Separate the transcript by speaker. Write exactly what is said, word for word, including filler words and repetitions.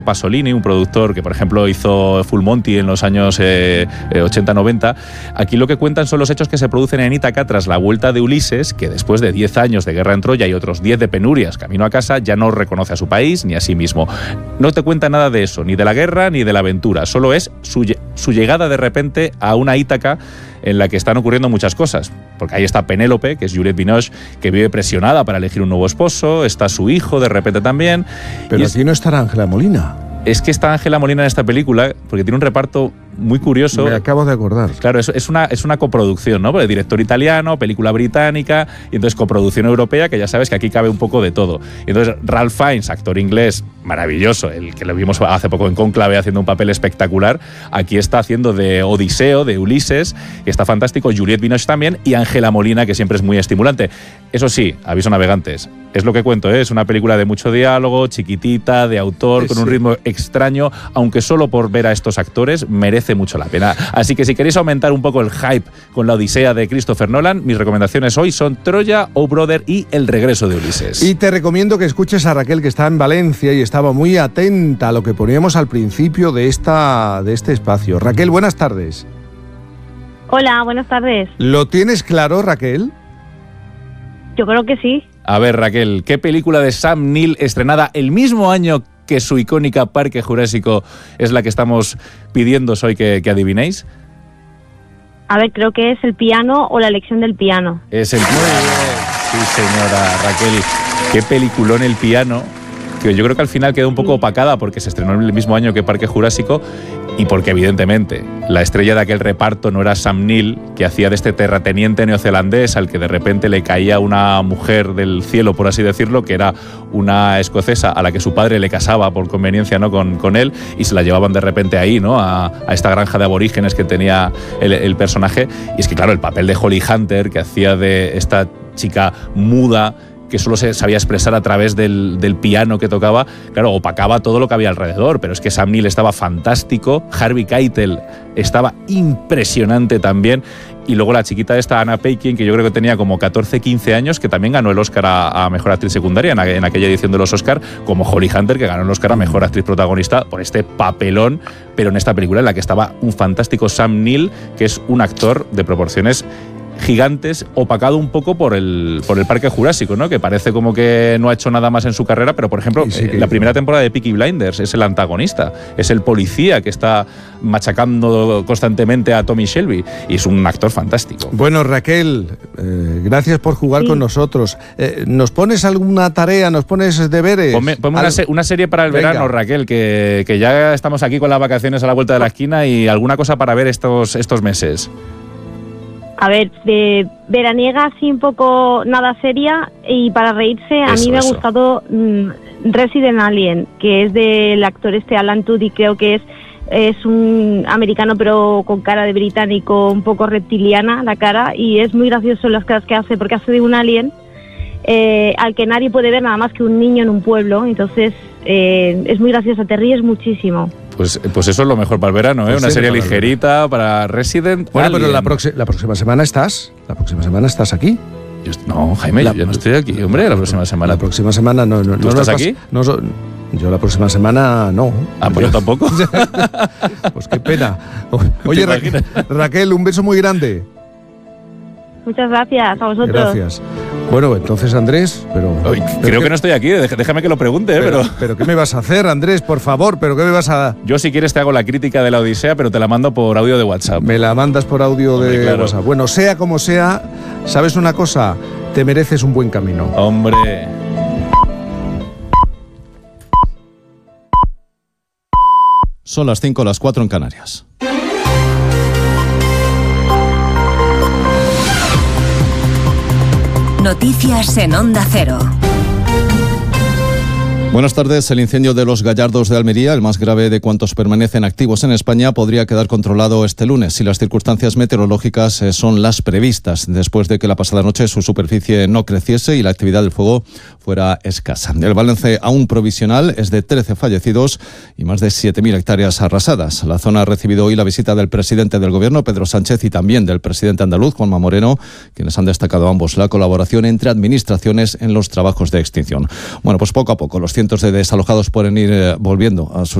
Speaker 1: Pasolini, un productor que, por ejemplo, hizo Full Monty en los años eh, ochenta noventa. Aquí lo que cuentan son los hechos que se producen en Ítaca tras la vuelta de Ulises, que después de diez años de guerra en Troya y otros diez de penurias camino a casa, ya no reconoce a su país ni a sí mismo. No te cuenta nada de eso, ni de la guerra ni de la aventura, solo es su, su llegada de repente a una Ítaca en la que están ocurriendo muchas cosas. Porque ahí está Penélope, que es Juliette Binoche, que vive presionada para elegir un nuevo esposo, está su hijo de repente también.
Speaker 2: Pero aquí es, no estará Ángela Molina.
Speaker 1: Es que está Ángela Molina en esta película porque tiene un reparto muy curioso.
Speaker 2: Me acabo de acordar.
Speaker 1: Claro, es, es, una, es una coproducción, ¿no? Porque director italiano, película británica, y entonces coproducción europea, que ya sabes que aquí cabe un poco de todo. Y entonces Ralph Fiennes, actor inglés maravilloso, el que lo vimos hace poco en Cónclave haciendo un papel espectacular, aquí está haciendo de Odiseo, de Ulises, que está fantástico, Juliette Binoche también, y Ángela Molina, que siempre es muy estimulante. Eso sí, aviso navegantes, es lo que cuento, ¿eh? Es una película de mucho diálogo, chiquitita, de autor, sí, con un sí. ritmo extraño, aunque solo por ver a estos actores merece mucho la pena. Así que si queréis aumentar un poco el hype con la Odisea de Christopher Nolan, mis recomendaciones hoy son Troya, Oh Brother y El regreso de Ulises.
Speaker 2: Y te recomiendo que escuches a Raquel, que está en Valencia y estaba muy atenta a lo que poníamos al principio de, esta, de este espacio. Raquel, buenas tardes.
Speaker 3: Hola, buenas tardes.
Speaker 2: ¿Lo tienes claro, Raquel?
Speaker 3: Yo creo que sí.
Speaker 1: A ver, Raquel, ¿qué película de Sam Neill estrenada el mismo año que su icónica Parque Jurásico es la que estamos pidiendo hoy que, que adivinéis?
Speaker 3: A ver, creo que es El piano o La elección del piano.
Speaker 1: Es El piano. Sí, señora Raquel. Qué peliculón El piano, que yo creo que al final quedó un poco opacada porque se estrenó en el mismo año que Parque Jurásico y porque evidentemente la estrella de aquel reparto no era Sam Neill, que hacía de este terrateniente neozelandés al que de repente le caía una mujer del cielo, por así decirlo, que era una escocesa a la que su padre le casaba por conveniencia, ¿no? con, con él, y se la llevaban de repente ahí, ¿no? a, a esta granja de aborígenes que tenía el, el personaje. Y es que claro, el papel de Holly Hunter, que hacía de esta chica muda que solo se sabía expresar a través del, del piano que tocaba, claro, opacaba todo lo que había alrededor, pero es que Sam Neill estaba fantástico, Harvey Keitel estaba impresionante también, y luego la chiquita esta, Anna Paquin, que yo creo que tenía como catorce, quince años, que también ganó el Oscar a, a Mejor Actriz Secundaria en, a, en aquella edición de los Oscar, como Holly Hunter, que ganó el Oscar a Mejor Actriz Protagonista por este papelón, pero en esta película en la que estaba un fantástico Sam Neill, que es un actor de proporciones gigantes, opacado un poco por el, por el Parque Jurásico, ¿no? Que parece como que no ha hecho nada más en su carrera, pero por ejemplo, sí, sí, eh, la primera temporada de Peaky Blinders es el antagonista, es el policía que está machacando constantemente a Tommy Shelby, y es un actor fantástico.
Speaker 2: Bueno, Raquel, eh, gracias por jugar sí. con nosotros. Eh, ¿Nos pones alguna tarea, nos pones deberes?
Speaker 1: Ponme, ponme una, se, una serie para el Venga. verano, Raquel, que, que ya estamos aquí con las vacaciones a la vuelta de la esquina, y alguna cosa para ver estos, estos meses.
Speaker 3: A ver, de veraniega así un poco nada seria y para reírse, a eso, mí me eso. ha gustado mmm, Resident Alien, que es del actor este Alan Tudyk, creo que es es un americano pero con cara de británico, un poco reptiliana la cara, y es muy gracioso las caras que hace porque hace de un alien eh, al que nadie puede ver nada más que un niño en un pueblo, entonces eh, es muy gracioso, te ríes muchísimo.
Speaker 1: Pues, pues eso es lo mejor para el verano, ¿eh? Una serie, serie ligerita para Resident
Speaker 2: Bueno,
Speaker 1: Alien.
Speaker 2: pero la, proxi- la próxima semana estás, la próxima semana estás aquí.
Speaker 1: Yo, no, Jaime, la, yo no estoy aquí, hombre, la próxima semana.
Speaker 2: La próxima semana no. no
Speaker 1: ¿Tú
Speaker 2: no
Speaker 1: estás aquí?
Speaker 2: No, no, Yo la próxima semana no.
Speaker 1: Ah, pues yo tampoco.
Speaker 2: Pues qué pena. Oye, Raquel, Raquel, un beso muy grande.
Speaker 3: Muchas gracias a vosotros.
Speaker 2: Gracias. Bueno, entonces Andrés, pero...
Speaker 1: Oye,
Speaker 2: pero
Speaker 1: creo
Speaker 2: que,
Speaker 1: que no estoy aquí, déjame que lo pregunte, ¿eh?
Speaker 2: Pero,
Speaker 1: pero...
Speaker 2: pero ¿qué me vas a hacer, Andrés? Por favor, ¿pero qué me vas a...?
Speaker 1: Yo si quieres te hago la crítica de la Odisea, pero te la mando por audio de WhatsApp.
Speaker 2: Me la mandas por audio de Hombre, claro. WhatsApp. Bueno, sea como sea, ¿sabes una cosa? Te mereces un buen camino.
Speaker 1: Hombre...
Speaker 4: Son las cinco, las cuatro en Canarias.
Speaker 5: Noticias en Onda Cero.
Speaker 4: Buenas tardes. El incendio de los Gallardos de Almería, el más grave de cuantos permanecen activos en España, podría quedar controlado este lunes si las circunstancias meteorológicas son las previstas, después de que la pasada noche su superficie no creciese y la actividad del fuego fuera escasa. El balance aún provisional es de trece fallecidos y más de siete mil hectáreas arrasadas. La zona ha recibido hoy la visita del presidente del Gobierno, Pedro Sánchez, y también del presidente andaluz, Juanma Moreno, quienes han destacado ambos la colaboración entre administraciones en los trabajos de extinción. Bueno, pues poco a poco los cientos de desalojados pueden ir eh, volviendo a sus